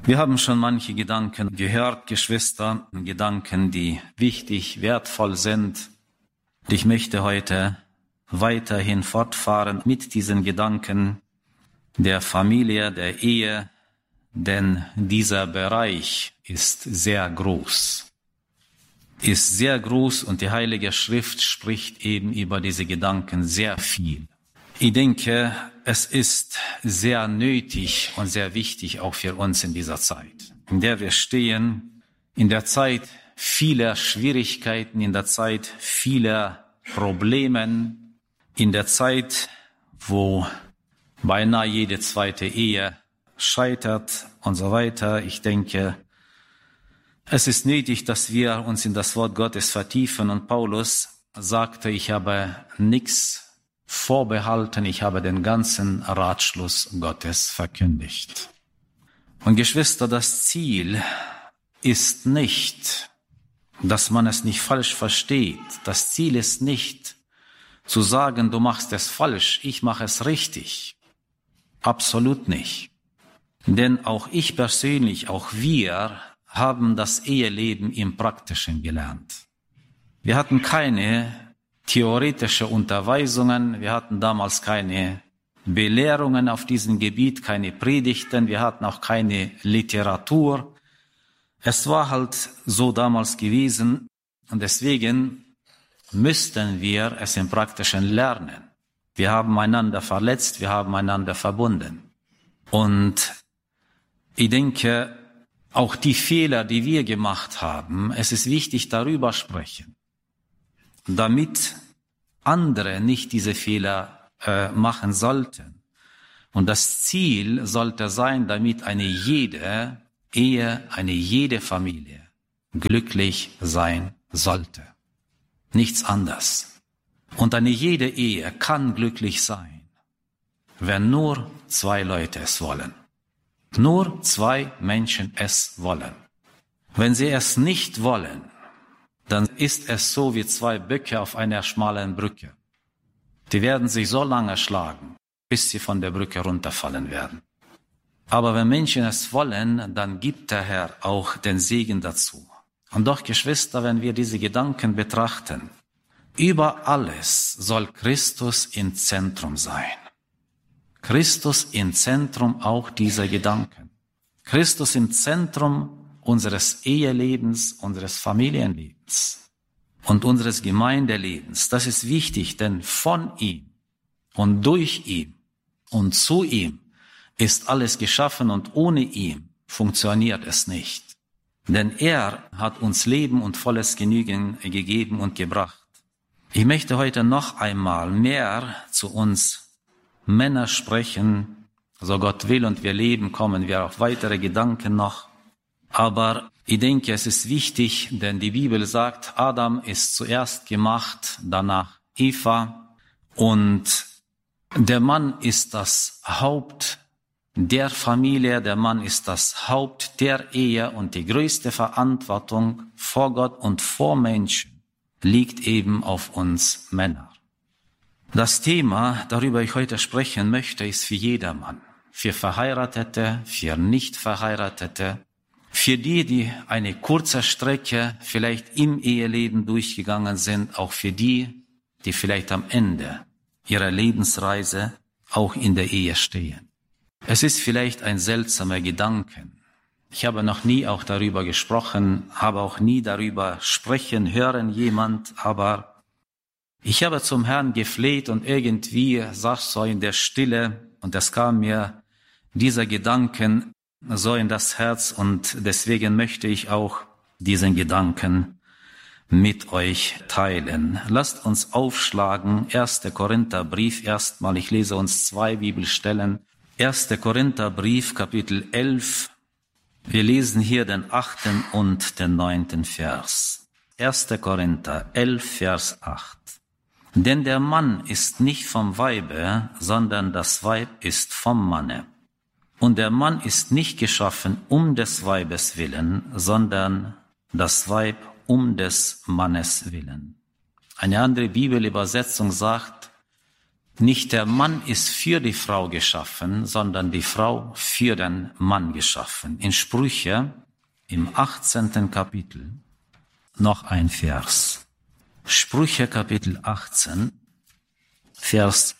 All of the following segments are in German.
Wir haben schon manche Gedanken gehört, Geschwister, Gedanken, die wichtig, wertvoll sind. Und ich möchte heute weiterhin fortfahren mit diesen Gedanken der Familie, der Ehe, denn dieser Bereich ist sehr groß. Und die Heilige Schrift spricht eben über diese Gedanken sehr viel. Ich denke, es ist sehr nötig und sehr wichtig auch für uns in dieser Zeit, in der wir stehen, in der Zeit vieler Schwierigkeiten, in der Zeit vieler Problemen, in der Zeit, wo beinahe jede zweite Ehe scheitert und so weiter. Ich denke, es ist nötig, dass wir uns in das Wort Gottes vertiefen. Und Paulus sagte, ich habe nichts vorbehalten, ich habe den ganzen Ratschluss Gottes verkündigt. Und Geschwister, das Ziel ist nicht, dass man es nicht falsch versteht. Das Ziel ist nicht zu sagen, du machst es falsch, ich mache es richtig. Absolut nicht. Denn auch ich persönlich, auch wir haben das Eheleben im Praktischen gelernt. Wir hatten keine theoretische Unterweisungen, wir hatten damals keine Belehrungen auf diesem Gebiet, keine Predigten, wir hatten auch keine Literatur. Es war halt so damals gewesen und deswegen müssten wir es im Praktischen lernen. Wir haben einander verletzt, wir haben einander verbunden. Und ich denke, auch die Fehler, die wir gemacht haben, es ist wichtig, darüber sprechen, damit andere nicht diese Fehler machen sollten. Und das Ziel sollte sein, damit eine jede Ehe, eine jede Familie glücklich sein sollte. Nichts anderes. Und eine jede Ehe kann glücklich sein, wenn nur zwei Leute es wollen. Nur zwei Menschen es wollen. Wenn sie es nicht wollen, dann ist es so wie zwei Böcke auf einer schmalen Brücke. Die werden sich so lange schlagen, bis sie von der Brücke runterfallen werden. Aber wenn Menschen es wollen, dann gibt der Herr auch den Segen dazu. Und doch, Geschwister, wenn wir diese Gedanken betrachten, über alles soll Christus im Zentrum sein. Christus im Zentrum auch dieser Gedanken. Christus im Zentrum unseres Ehelebens, unseres Familienlebens und unseres Gemeindelebens. Das ist wichtig, denn von ihm und durch ihn und zu ihm ist alles geschaffen und ohne ihn funktioniert es nicht. Denn er hat uns Leben und volles Genügen gegeben und gebracht. Ich möchte heute noch einmal mehr zu uns Männer sprechen, so Gott will und wir leben, kommen wir auf weitere Gedanken noch. Aber ich denke, es ist wichtig, denn die Bibel sagt, Adam ist zuerst gemacht, danach Eva. Und der Mann ist das Haupt der Familie, der Mann ist das Haupt der Ehe und die größte Verantwortung vor Gott und vor Menschen liegt eben auf uns Männer. Das Thema, darüber ich heute sprechen möchte, ist für jedermann. Für Verheiratete, für Nicht-Verheiratete, für die eine kurze Strecke vielleicht im Eheleben durchgegangen sind, auch für die vielleicht am Ende ihrer Lebensreise auch in der Ehe stehen. Es ist vielleicht ein seltsamer Gedanke. Ich habe noch nie auch darüber gesprochen, habe auch nie darüber sprechen hören jemand, aber ich habe zum Herrn gefleht und irgendwie saß so in der Stille und es kam mir dieser Gedanken so in das Herz und deswegen möchte ich auch diesen Gedanken mit euch teilen. Lasst uns aufschlagen, 1. Korintherbrief erstmal, ich lese uns 2 Bibelstellen. 1. Korintherbrief, Kapitel 11, wir lesen hier den 8. und den 9. Vers. 1. Korinther 11, Vers 8. Denn der Mann ist nicht vom Weibe, sondern das Weib ist vom Manne. Und der Mann ist nicht geschaffen um des Weibes willen, sondern das Weib um des Mannes willen. Eine andere Bibelübersetzung sagt, Nicht der Mann ist für die Frau geschaffen, sondern die Frau für den Mann geschaffen. In Sprüche im 18. Kapitel noch ein Vers. Sprüche Kapitel 18, Vers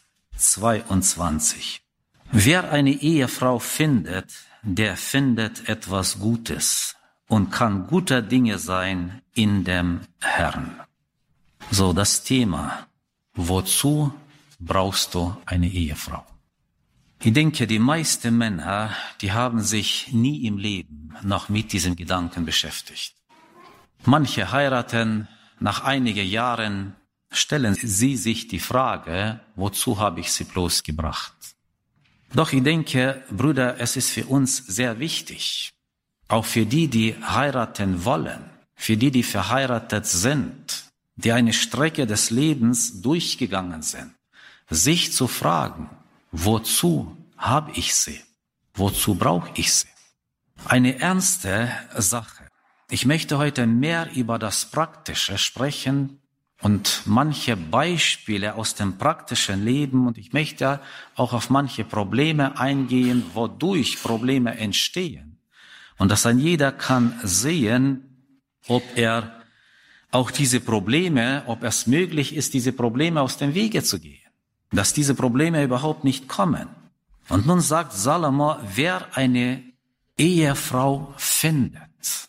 22. Wer eine Ehefrau findet, der findet etwas Gutes und kann guter Dinge sein in dem Herrn. So das Thema, wozu brauchst du eine Ehefrau? Ich denke, die meisten Männer, die haben sich nie im Leben noch mit diesem Gedanken beschäftigt. Manche heiraten, nach einigen Jahren stellen sie sich die Frage, wozu habe ich sie bloß gebracht? Doch ich denke, Brüder, es ist für uns sehr wichtig, auch für die, die heiraten wollen, für die, die verheiratet sind, die eine Strecke des Lebens durchgegangen sind, sich zu fragen, wozu habe ich sie? Wozu brauche ich sie? Eine ernste Sache. Ich möchte heute mehr über das Praktische sprechen und manche Beispiele aus dem praktischen Leben, und ich möchte auch auf manche Probleme eingehen, wodurch Probleme entstehen. Und dass ein jeder kann sehen, ob er auch diese Probleme, ob es möglich ist, diese Probleme aus dem Wege zu gehen. Dass diese Probleme überhaupt nicht kommen. Und nun sagt Salomo, wer eine Ehefrau findet.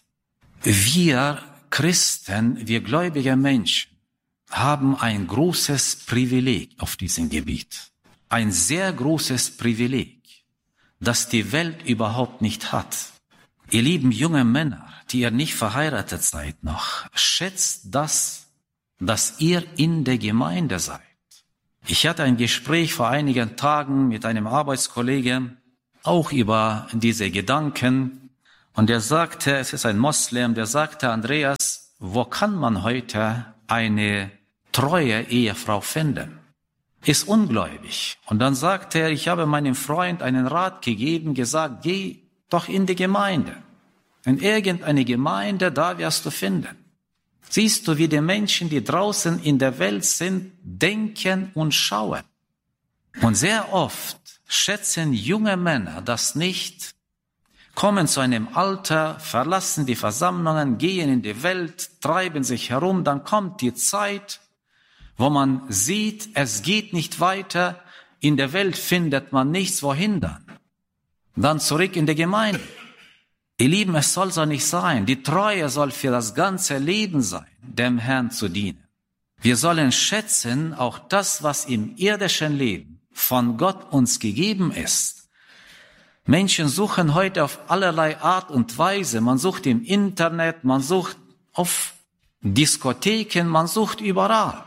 Wir Christen, wir gläubige Menschen, haben ein großes Privileg auf diesem Gebiet. Ein sehr großes Privileg, das die Welt überhaupt nicht hat. Ihr lieben junge Männer, die ihr nicht verheiratet seid noch, schätzt das, dass ihr in der Gemeinde seid. Ich hatte ein Gespräch vor einigen Tagen mit einem Arbeitskollegen, auch über diese Gedanken. Und er sagte, es ist ein Moslem, der sagte, Andreas, wo kann man heute eine treue Ehefrau finden? Ist ungläubig. Und dann sagte er, ich habe meinem Freund einen Rat gegeben, gesagt, geh doch in die Gemeinde. In irgendeine Gemeinde, da wirst du finden. Siehst du, wie die Menschen, die draußen in der Welt sind, denken und schauen. Und sehr oft schätzen junge Männer das nicht, kommen zu einem Alter, verlassen die Versammlungen, gehen in die Welt, treiben sich herum, dann kommt die Zeit, wo man sieht, es geht nicht weiter, in der Welt findet man nichts, wohin dann? Dann zurück in die Gemeinde. Ihr Lieben, es soll so nicht sein. Die Treue soll für das ganze Leben sein, dem Herrn zu dienen. Wir sollen schätzen auch das, was im irdischen Leben von Gott uns gegeben ist. Menschen suchen heute auf allerlei Art und Weise. Man sucht im Internet, man sucht auf Diskotheken, man sucht überall.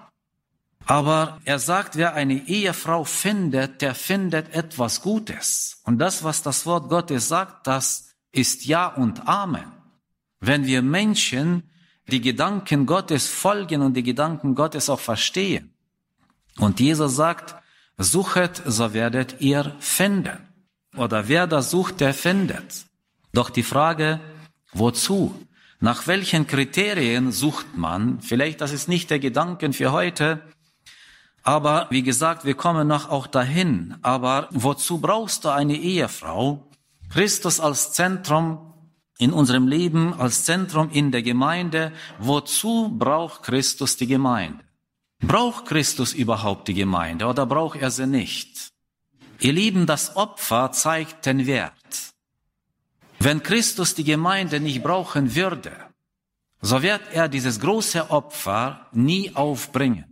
Aber er sagt, wer eine Ehefrau findet, der findet etwas Gutes. Und das, was das Wort Gottes sagt, das ist Ja und Amen. Wenn wir Menschen die Gedanken Gottes folgen und die Gedanken Gottes auch verstehen. Und Jesus sagt, suchet, so werdet ihr finden. Oder wer das sucht, der findet. Doch die Frage, wozu? Nach welchen Kriterien sucht man? Vielleicht, das ist nicht der Gedanke für heute, aber wie gesagt, wir kommen noch auch dahin. Aber wozu brauchst du eine Ehefrau? Christus als Zentrum in unserem Leben, als Zentrum in der Gemeinde. Wozu braucht Christus die Gemeinde? Braucht Christus überhaupt die Gemeinde oder braucht er sie nicht? Ihr Lieben, das Opfer zeigt den Wert. Wenn Christus die Gemeinde nicht brauchen würde, so wird er dieses große Opfer nie aufbringen.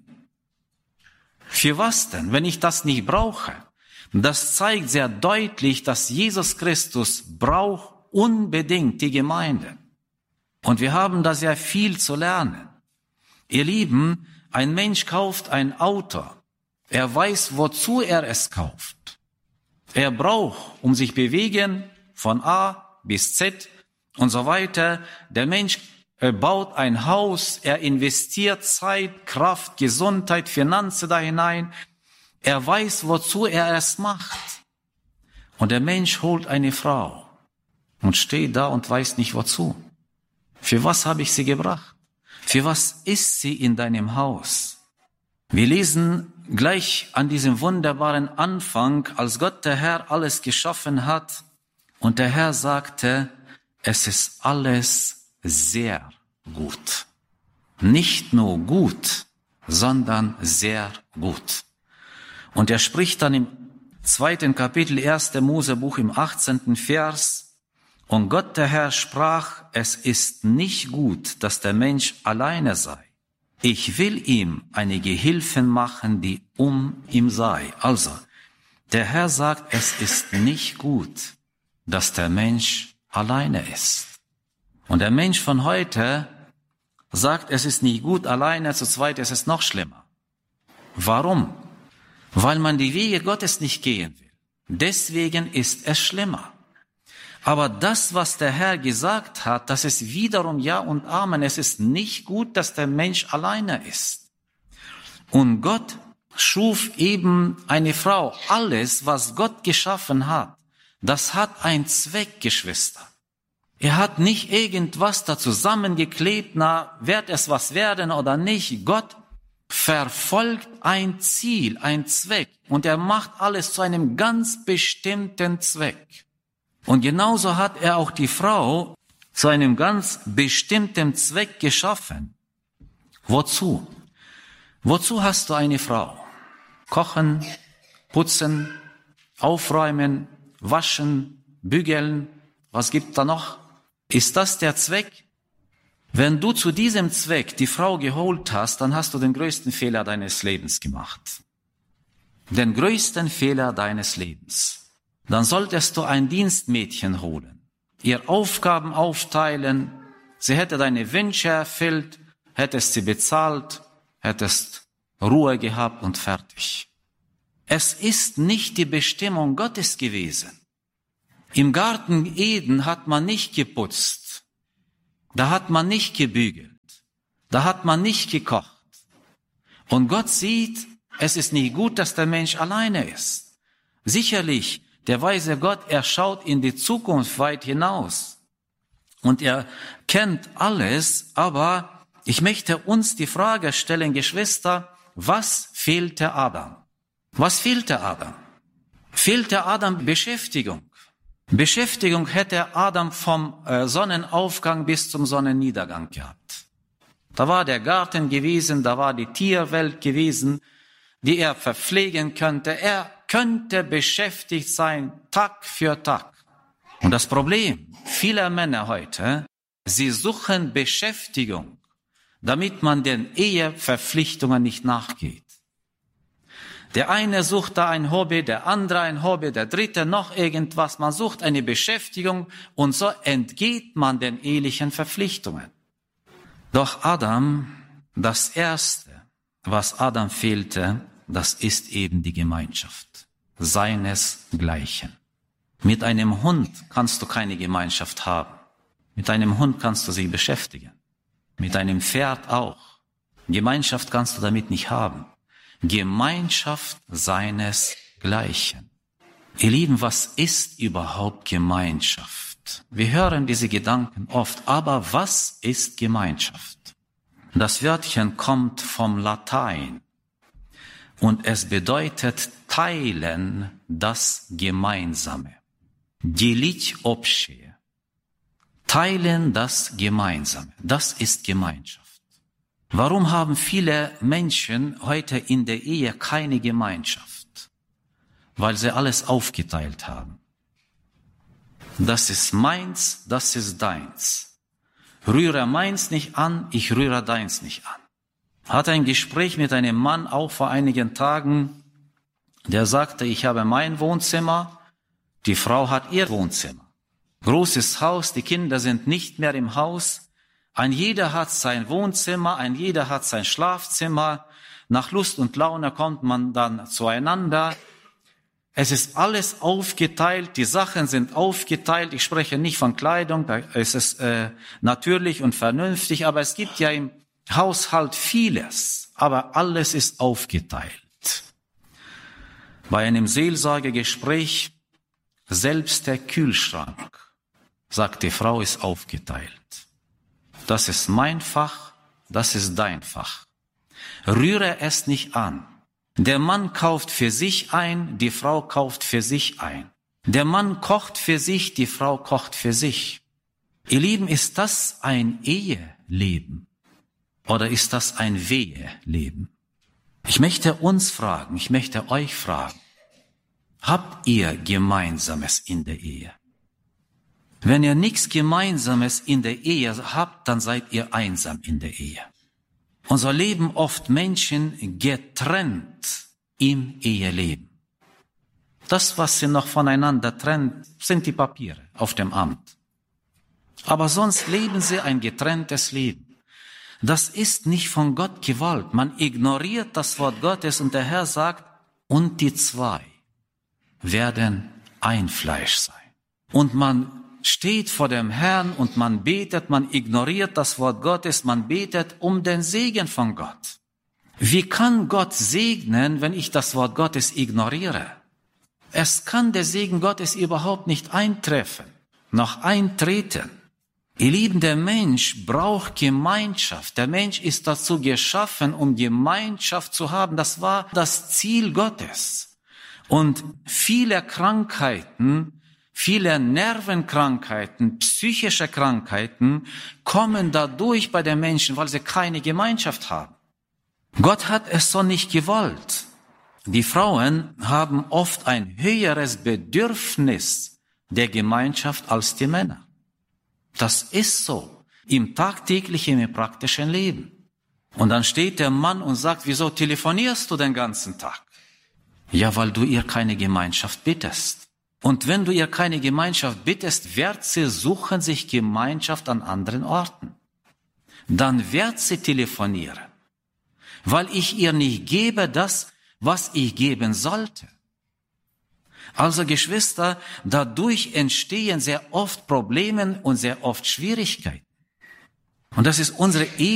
Für was denn, wenn ich das nicht brauche? Das zeigt sehr deutlich, dass Jesus Christus braucht unbedingt die Gemeinde. Und wir haben da sehr viel zu lernen. Ihr Lieben, ein Mensch kauft ein Auto. Er weiß, wozu er es kauft. Er braucht, um sich bewegen, von A bis Z und so weiter. Der Mensch baut ein Haus, er investiert Zeit, Kraft, Gesundheit, Finanzen da hinein. Er weiß, wozu er es macht. Und der Mensch holt eine Frau und steht da und weiß nicht wozu. Für was habe ich sie gebracht? Für was ist sie in deinem Haus? Wir lesen gleich an diesem wunderbaren Anfang, als Gott der Herr alles geschaffen hat und der Herr sagte, es ist alles sehr gut. Nicht nur gut, sondern sehr gut. Und er spricht dann im 2. Kapitel 1. Mosebuch im 18. Vers, und Gott der Herr sprach, es ist nicht gut, dass der Mensch alleine sei. Ich will ihm eine Gehilfin machen, die um ihm sei. Also, der Herr sagt, es ist nicht gut, dass der Mensch alleine ist. Und der Mensch von heute sagt, es ist nicht gut alleine, zu zweit ist es noch schlimmer. Warum? Weil man die Wege Gottes nicht gehen will. Deswegen ist es schlimmer. Aber das, was der Herr gesagt hat, das ist wiederum Ja und Amen. Es ist nicht gut, dass der Mensch alleine ist. Und Gott schuf eben eine Frau. Alles, was Gott geschaffen hat, das hat einen Zweck, Geschwister. Er hat nicht irgendwas da zusammengeklebt, wird es was werden oder nicht. Gott verfolgt ein Ziel, ein Zweck. Und er macht alles zu einem ganz bestimmten Zweck. Und genauso hat er auch die Frau zu einem ganz bestimmten Zweck geschaffen. Wozu? Wozu hast du eine Frau? Kochen, putzen, aufräumen, waschen, bügeln. Was gibt da noch? Ist das der Zweck? Wenn du zu diesem Zweck die Frau geholt hast, dann hast du den größten Fehler deines Lebens gemacht. Den größten Fehler deines Lebens. Dann solltest du ein Dienstmädchen holen, ihr Aufgaben aufteilen, sie hätte deine Wünsche erfüllt, hättest sie bezahlt, hättest Ruhe gehabt und fertig. Es ist nicht die Bestimmung Gottes gewesen. Im Garten Eden hat man nicht geputzt, da hat man nicht gebügelt, da hat man nicht gekocht. Und Gott sieht, es ist nicht gut, dass der Mensch alleine ist. Sicherlich, der weise Gott, er schaut in die Zukunft weit hinaus und er kennt alles, aber ich möchte uns die Frage stellen, Geschwister, was fehlte Adam? Was fehlte Adam? Fehlte Adam Beschäftigung? Beschäftigung hätte Adam vom Sonnenaufgang bis zum Sonnenniedergang gehabt. Da war der Garten gewesen, da war die Tierwelt gewesen, die er verpflegen könnte. Er könnte beschäftigt sein, Tag für Tag. Und das Problem vieler Männer heute, sie suchen Beschäftigung, damit man den Eheverpflichtungen nicht nachgeht. Der eine sucht da ein Hobby, der andere ein Hobby, der dritte noch irgendwas. Man sucht eine Beschäftigung und so entgeht man den ehelichen Verpflichtungen. Doch Adam, das Erste, was Adam fehlte, das ist eben die Gemeinschaft, seinesgleichen. Mit einem Hund kannst du keine Gemeinschaft haben. Mit einem Hund kannst du sich beschäftigen. Mit einem Pferd auch. Gemeinschaft kannst du damit nicht haben. Gemeinschaft seinesgleichen. Ihr Lieben, was ist überhaupt Gemeinschaft? Wir hören diese Gedanken oft, aber was ist Gemeinschaft? Das Wörtchen kommt vom Latein und es bedeutet teilen das Gemeinsame. Děliť obše. Teilen das Gemeinsame. Das ist Gemeinschaft. Warum haben viele Menschen heute in der Ehe keine Gemeinschaft? Weil sie alles aufgeteilt haben. Das ist meins, das ist deins. Rühre meins nicht an, ich rühre deins nicht an. Hatte ein Gespräch mit einem Mann auch vor einigen Tagen, der sagte, ich habe mein Wohnzimmer, die Frau hat ihr Wohnzimmer. Großes Haus, die Kinder sind nicht mehr im Haus. Ein jeder hat sein Wohnzimmer, ein jeder hat sein Schlafzimmer. Nach Lust und Laune kommt man dann zueinander. Es ist alles aufgeteilt, die Sachen sind aufgeteilt. Ich spreche nicht von Kleidung, da ist es natürlich und vernünftig, aber es gibt ja im Haushalt vieles, aber alles ist aufgeteilt. Bei einem Seelsorgegespräch, selbst der Kühlschrank, sagt die Frau, ist aufgeteilt. Das ist mein Fach, das ist dein Fach. Rühre es nicht an. Der Mann kauft für sich ein, die Frau kauft für sich ein. Der Mann kocht für sich, die Frau kocht für sich. Ihr Lieben, ist das ein Eheleben oder ist das ein Weheleben? Ich möchte uns fragen, ich möchte euch fragen, habt ihr Gemeinsames in der Ehe? Wenn ihr nichts Gemeinsames in der Ehe habt, dann seid ihr einsam in der Ehe. Und so leben oft Menschen getrennt im Eheleben. Das, was sie noch voneinander trennt, sind die Papiere auf dem Amt. Aber sonst leben sie ein getrenntes Leben. Das ist nicht von Gott gewollt. Man ignoriert das Wort Gottes und der Herr sagt, und die zwei werden ein Fleisch sein. Und man steht vor dem Herrn und man betet, man ignoriert das Wort Gottes, man betet um den Segen von Gott. Wie kann Gott segnen, wenn ich das Wort Gottes ignoriere? Es kann der Segen Gottes überhaupt nicht eintreffen, noch eintreten. Ihr Lieben, der Mensch braucht Gemeinschaft. Der Mensch ist dazu geschaffen, um Gemeinschaft zu haben. Das war das Ziel Gottes. Und viele Krankheiten, viele Nervenkrankheiten, psychische Krankheiten kommen dadurch bei den Menschen, weil sie keine Gemeinschaft haben. Gott hat es so nicht gewollt. Die Frauen haben oft ein höheres Bedürfnis der Gemeinschaft als die Männer. Das ist so im tagtäglichen, im praktischen Leben. Und dann steht der Mann und sagt, wieso telefonierst du den ganzen Tag? Ja, weil du ihr keine Gemeinschaft bittest. Und wenn du ihr keine Gemeinschaft bittest, wird sie suchen sich Gemeinschaft an anderen Orten. Dann wird sie telefonieren, weil ich ihr nicht gebe das, was ich geben sollte. Also Geschwister, dadurch entstehen sehr oft Probleme und sehr oft Schwierigkeiten. Und das ist unsere